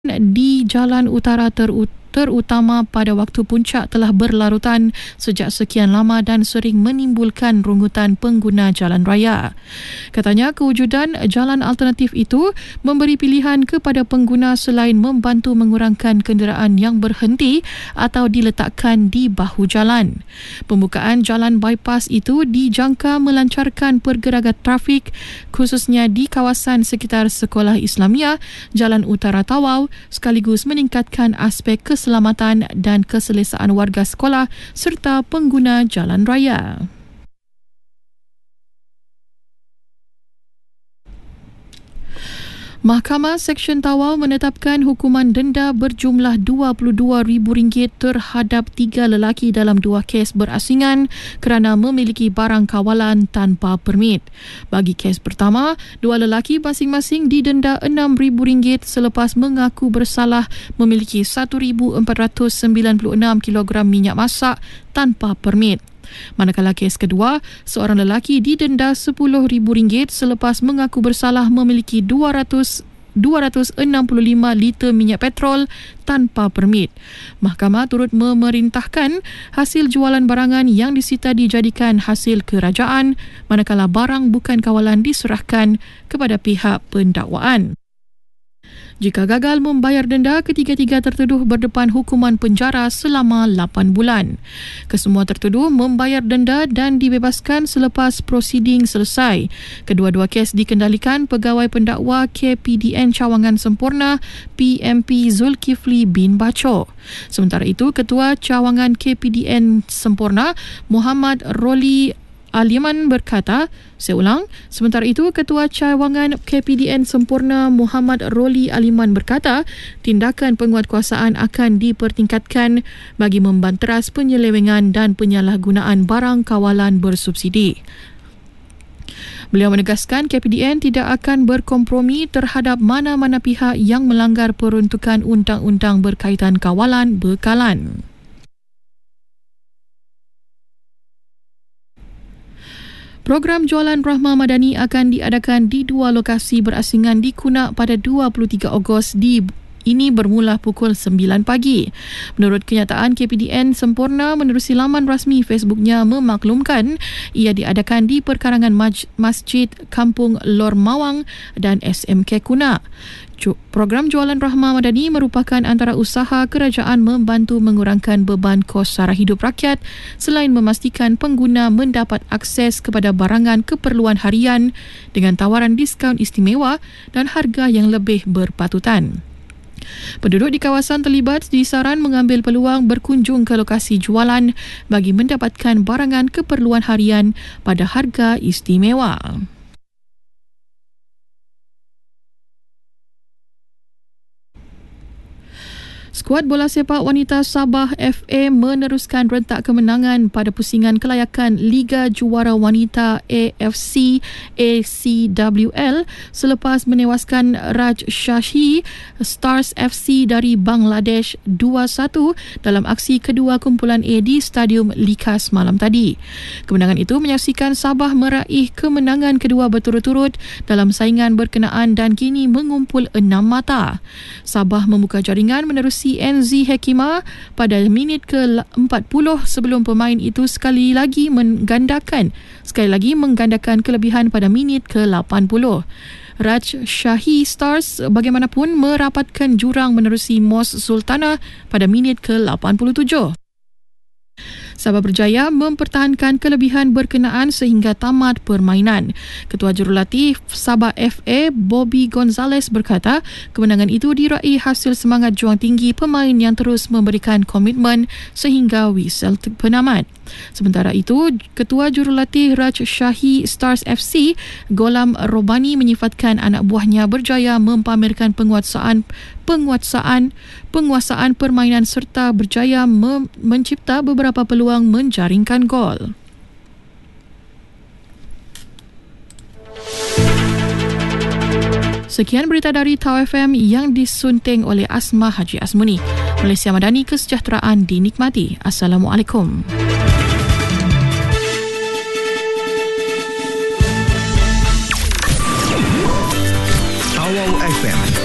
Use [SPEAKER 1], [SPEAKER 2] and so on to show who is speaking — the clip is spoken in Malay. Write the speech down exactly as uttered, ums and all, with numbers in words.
[SPEAKER 1] di Jalan Utara terutama terutama pada waktu puncak telah berlarutan sejak sekian lama dan sering menimbulkan rungutan pengguna jalan raya. Katanya kewujudan jalan alternatif itu memberi pilihan kepada pengguna selain membantu mengurangkan kenderaan yang berhenti atau diletakkan di bahu jalan. Pembukaan jalan bypass itu dijangka melancarkan pergerakan trafik khususnya di kawasan sekitar Sekolah Islamiah, Jalan Utara Tawau sekaligus meningkatkan aspek keselamatan dan keselesaan warga sekolah serta pengguna jalan raya. Mahkamah Seksyen Tawau menetapkan hukuman denda berjumlah dua puluh dua ribu ringgit terhadap tiga lelaki dalam dua kes berasingan kerana memiliki barang kawalan tanpa permit. Bagi kes pertama, dua lelaki masing-masing didenda enam ribu ringgit selepas mengaku bersalah memiliki seribu empat ratus sembilan puluh enam kilogram minyak masak tanpa permit. Manakala kes kedua, seorang lelaki didenda sepuluh ribu ringgit selepas mengaku bersalah memiliki dua ratus enam puluh lima liter minyak petrol tanpa permit. Mahkamah turut memerintahkan hasil jualan barangan yang disita dijadikan hasil kerajaan, manakala barang bukan kawalan diserahkan kepada pihak pendakwaan. Jika gagal membayar denda, ketiga-tiga tertuduh berdepan hukuman penjara selama lapan bulan. Kesemua tertuduh membayar denda dan dibebaskan selepas prosiding selesai. Kedua-dua kes dikendalikan Pegawai Pendakwa K P D N Cawangan Semporna P M P Zulkifli bin Baco. Sementara itu, Ketua Cawangan K P D N Semporna Muhammad Roli Aliman berkata, saya ulang, sementara itu Ketua Cawangan K P D N Semporna Muhammad Roli Aliman berkata, tindakan penguatkuasaan akan dipertingkatkan bagi membanteras penyelewengan dan penyalahgunaan barang kawalan bersubsidi. Beliau menegaskan K P D N tidak akan berkompromi terhadap mana-mana pihak yang melanggar peruntukan undang-undang berkaitan kawalan bekalan. Program Jualan Rahmah Madani akan diadakan di dua lokasi berasingan di Kunak pada dua puluh tiga Ogos di ini bermula pukul sembilan pagi. Menurut kenyataan, K P D N Semporna menerusi laman rasmi Facebooknya memaklumkan ia diadakan di perkarangan Maj- Masjid Kampung Lor Mawang dan S M K Kunak. Program Jualan Rahmah Madani merupakan antara usaha kerajaan membantu mengurangkan beban kos sara hidup rakyat selain memastikan pengguna mendapat akses kepada barangan keperluan harian dengan tawaran diskaun istimewa dan harga yang lebih berpatutan. Penduduk di kawasan terlibat disaran mengambil peluang berkunjung ke lokasi jualan bagi mendapatkan barangan keperluan harian pada harga istimewa. Skuad bola sepak wanita Sabah F A meneruskan rentak kemenangan pada pusingan kelayakan Liga Juara Wanita A F C A C W L selepas menewaskan Rajshahi Stars F C dari Bangladesh dua satu dalam aksi kedua kumpulan A di Stadium Likas malam tadi. Kemenangan itu menyaksikan Sabah meraih kemenangan kedua berturut-turut dalam saingan berkenaan dan kini mengumpul enam mata. Sabah membuka jaringan menerusi N Z Hekimah pada minit ke empat puluh sebelum pemain itu sekali lagi menggandakan sekali lagi menggandakan kelebihan pada minit ke lapan puluh. Rajshahi Stars bagaimanapun merapatkan jurang menerusi Mos Sultana pada minit ke lapan puluh tujuh. Sabah berjaya mempertahankan kelebihan berkenaan sehingga tamat permainan. Ketua Jurulatih Sabah F A Bobby Gonzalez berkata, kemenangan itu diraih hasil semangat juang tinggi pemain yang terus memberikan komitmen sehingga whistle penamat. Sementara itu, Ketua Jurulatih Rajshahi Stars F C Golam Robani menyifatkan anak buahnya berjaya mempamerkan penguasaan penguasaan penguasaan permainan serta berjaya mem- mencipta beberapa peluang menjaringkan gol. Sekian berita dari Tau F M yang disunting oleh Asma Haji Asmuni. Malaysia Madani, kesejahteraan dinikmati. Assalamualaikum.